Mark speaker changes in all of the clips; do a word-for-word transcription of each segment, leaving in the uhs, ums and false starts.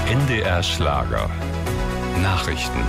Speaker 1: N D R Schlager. Nachrichten.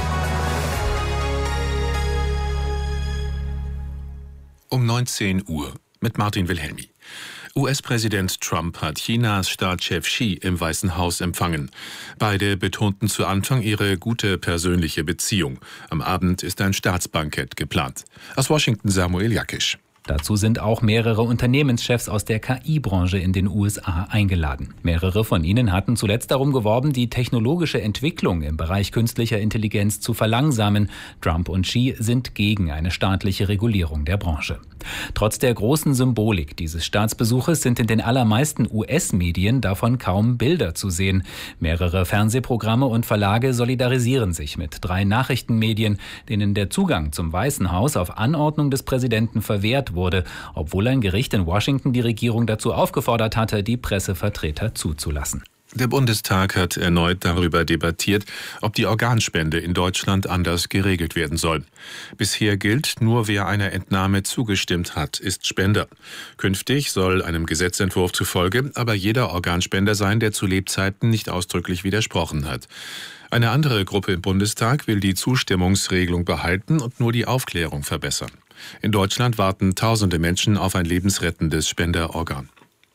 Speaker 2: Um neunzehn Uhr mit Martin Wilhelmi. U S-Präsident Trump hat Chinas Staatschef Xi im Weißen Haus empfangen. Beide betonten zu Anfang ihre gute persönliche Beziehung. Am Abend ist ein Staatsbankett geplant. Aus Washington Samuel Jakisch.
Speaker 3: Dazu sind auch mehrere Unternehmenschefs aus der K I-Branche in den U S A eingeladen. Mehrere von ihnen hatten zuletzt darum geworben, die technologische Entwicklung im Bereich künstlicher Intelligenz zu verlangsamen. Trump und Xi sind gegen eine staatliche Regulierung der Branche. Trotz der großen Symbolik dieses Staatsbesuches sind in den allermeisten U S-Medien davon kaum Bilder zu sehen. Mehrere Fernsehprogramme und Verlage solidarisieren sich mit drei Nachrichtenmedien, denen der Zugang zum Weißen Haus auf Anordnung des Präsidenten verwehrt wurde, obwohl ein Gericht in Washington die Regierung dazu aufgefordert hatte, die Pressevertreter zuzulassen.
Speaker 2: Der Bundestag hat erneut darüber debattiert, ob die Organspende in Deutschland anders geregelt werden soll. Bisher gilt, nur wer einer Entnahme zugestimmt hat, ist Spender. Künftig soll einem Gesetzentwurf zufolge aber jeder Organspender sein, der zu Lebzeiten nicht ausdrücklich widersprochen hat. Eine andere Gruppe im Bundestag will die Zustimmungsregelung behalten und nur die Aufklärung verbessern. In Deutschland warten tausende Menschen auf ein lebensrettendes Spenderorgan.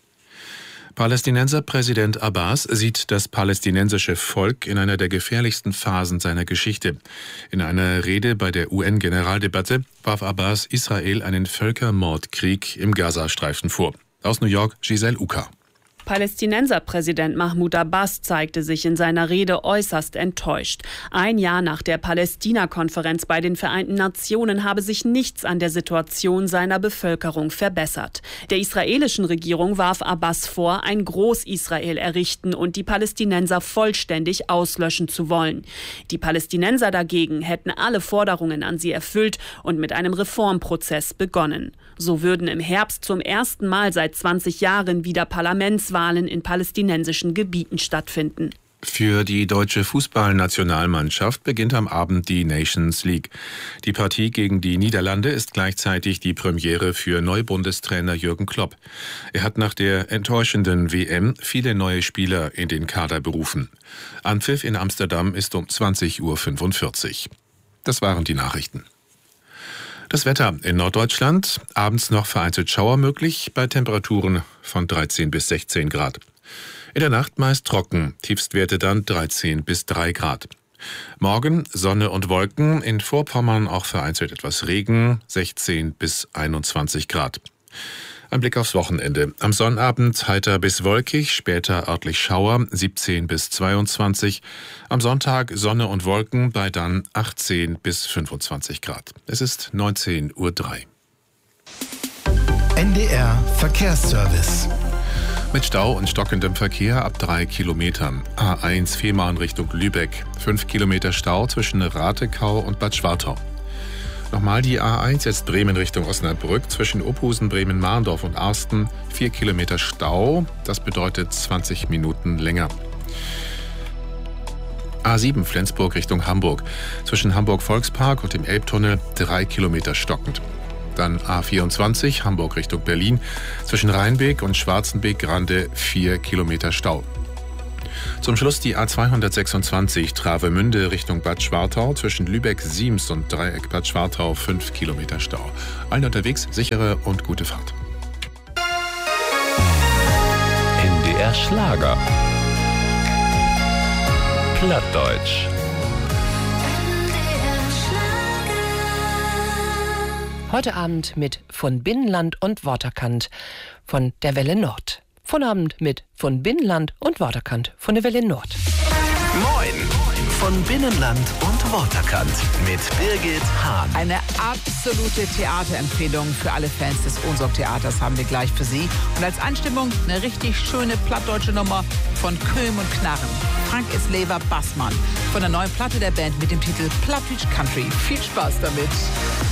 Speaker 2: Palästinenser-Präsident Abbas sieht das palästinensische Volk in einer der gefährlichsten Phasen seiner Geschichte. In einer Rede bei der U N-Generaldebatte warf Abbas Israel einen Völkermordkrieg im Gazastreifen vor. Aus New York, Giselle Uka.
Speaker 4: Palästinenser-Präsident Mahmoud Abbas zeigte sich in seiner Rede äußerst enttäuscht. Ein Jahr nach der Palästina-Konferenz bei den Vereinten Nationen habe sich nichts an der Situation seiner Bevölkerung verbessert. Der israelischen Regierung warf Abbas vor, ein Groß-Israel errichten und die Palästinenser vollständig auslöschen zu wollen. Die Palästinenser dagegen hätten alle Forderungen an sie erfüllt und mit einem Reformprozess begonnen. So würden im Herbst zum ersten Mal seit zwanzig Jahren wieder Parlamentswahlen in palästinensischen Gebieten stattfinden.
Speaker 2: Für die deutsche Fußballnationalmannschaft beginnt am Abend die Nations League. Die Partie gegen die Niederlande ist gleichzeitig die Premiere für Neubundestrainer Jürgen Klopp. Er hat nach der enttäuschenden W M viele neue Spieler in den Kader berufen. Anpfiff in Amsterdam ist um zwanzig Uhr fünfundvierzig. Das waren die Nachrichten. Das Wetter in Norddeutschland, abends noch vereinzelt Schauer möglich, bei Temperaturen von dreizehn bis sechzehn Grad. In der Nacht meist trocken, Tiefstwerte dann dreizehn bis drei Grad. Morgen Sonne und Wolken, in Vorpommern auch vereinzelt etwas Regen, sechzehn bis einundzwanzig Grad. Ein Blick aufs Wochenende. Am Sonnabend heiter bis wolkig, später örtlich Schauer, siebzehn bis zweiundzwanzig. Am Sonntag Sonne und Wolken bei dann achtzehn bis fünfundzwanzig Grad. Es ist neunzehn Uhr drei.
Speaker 5: N D R Verkehrsservice.
Speaker 2: Mit Stau und stockendem Verkehr ab drei Kilometern. A eins Fehmarn Richtung Lübeck. Fünf Kilometer Stau zwischen Ratekau und Bad Schwartau. Nochmal die A eins, jetzt Bremen Richtung Osnabrück, zwischen Ophusen, Bremen-Mahndorf und Arsten, vier Kilometer Stau, das bedeutet zwanzig Minuten länger. A sieben Flensburg Richtung Hamburg, zwischen Hamburg-Volkspark und dem Elbtunnel, drei Kilometer stockend. Dann A vierundzwanzig Hamburg Richtung Berlin, zwischen Rheinbeek und Schwarzenbeek-Grande, vier Kilometer Stau. Zum Schluss die A zweihundertsechsundzwanzig Travemünde Richtung Bad Schwartau, zwischen Lübeck-Siems und Dreieck Bad Schwartau, fünf Kilometer Stau. Allen unterwegs sichere und gute Fahrt.
Speaker 1: N D R Schlager. Plattdeutsch.
Speaker 6: Heute Abend mit Von Binnenland und Waterkant von der Welle Nord. Von Abend mit Von Binnenland und Waterkant von der Welle Nord.
Speaker 5: Moin! Von Binnenland und Waterkant mit Birgit Hahn.
Speaker 7: Eine absolute Theaterempfehlung für alle Fans des Ohnsorg-Theaters haben wir gleich für Sie. Und als Einstimmung eine richtig schöne plattdeutsche Nummer von Köhm und Knarren. Frank Islever Bassmann von der neuen Platte der Band mit dem Titel Plattdeutsch Country. Viel Spaß damit.